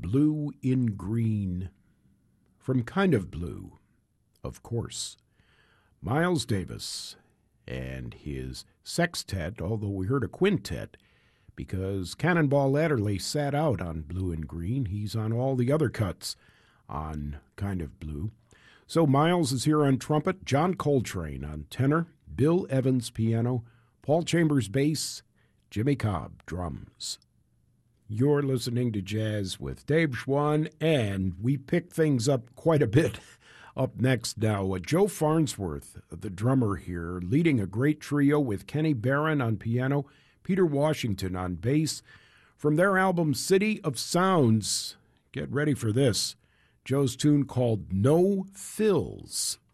Blue in Green. From Kind of Blue, of course. Miles Davis and his sextet, although we heard a quintet, because Cannonball Adderley sat out on Blue and Green. He's on all the other cuts on Kind of Blue. So Miles is here on trumpet, John Coltrane on tenor, Bill Evans piano, Paul Chambers bass, Jimmy Cobb drums. You're listening to Jazz with Dave Schwann, and we pick things up quite a bit. Up next now, Joe Farnsworth, the drummer here, leading a great trio with Kenny Barron on piano, Peter Washington on bass. From their album City of Sounds, get ready for this, Joe's tune called No Fills.